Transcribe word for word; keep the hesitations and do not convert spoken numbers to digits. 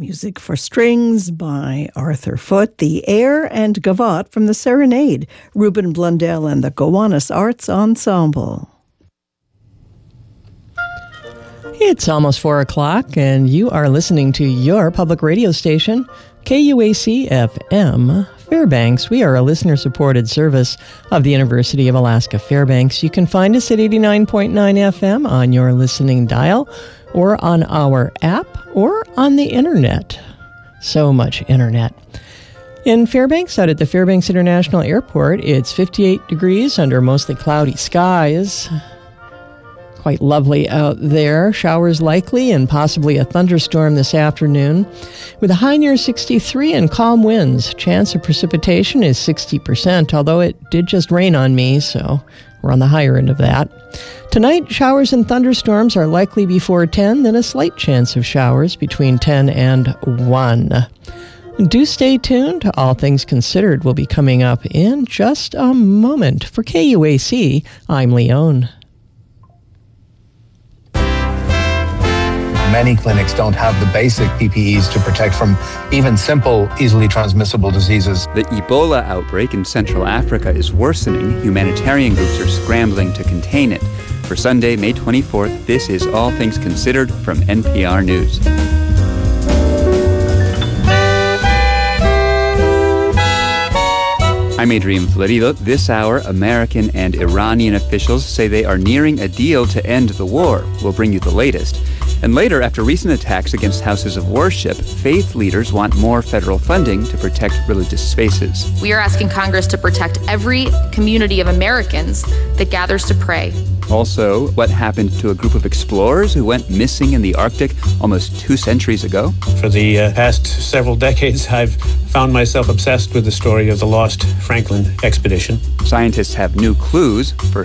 music for strings by Arthur Foote, the air and gavotte from the Serenade, Ruben Blundell and the Gowanus Arts Ensemble. It's almost four o'clock, and you are listening to your public radio station, K U A C F M Fairbanks. We are a listener-supported service of the University of Alaska Fairbanks. You can find us at eighty-nine point nine F M on your listening dial, or on our app, or on the internet. So much internet. In Fairbanks, out at the Fairbanks International Airport, it's fifty-eight degrees under mostly cloudy skies. Quite lovely out there. Showers likely and possibly a thunderstorm this afternoon, with a high near sixty-three and calm winds. Chance of precipitation is sixty percent, although it did just rain on me, so we're on the higher end of that. Tonight, showers and thunderstorms are likely before ten, then a slight chance of showers between ten and one. Do stay tuned. All Things Considered will be coming up in just a moment. For K U A C, I'm Leone. Many clinics don't have the basic P P Es to protect from even simple, easily transmissible diseases. The Ebola outbreak in Central Africa is worsening. Humanitarian groups are scrambling to contain it. For Sunday, May twenty-fourth, this is All Things Considered from N P R News. I'm Adrian Florido. This hour, American and Iranian officials say they are nearing a deal to end the war. We'll bring you the latest. And later, after recent attacks against houses of worship, faith leaders want more federal funding to protect religious spaces. We are asking Congress to protect every community of Americans that gathers to pray. Also, what happened to a group of explorers who went missing in the Arctic almost two centuries ago? For the uh, past several decades, I've found myself obsessed with the story of the lost Franklin expedition. Scientists have new clues for